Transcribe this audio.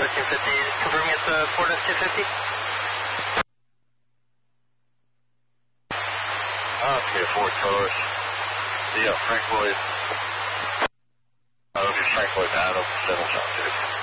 250, confirming it's Ford F-250. Okay, Ford Taurus. The Frank Lloyd. Frank Lloyd Adam, 7 South 2.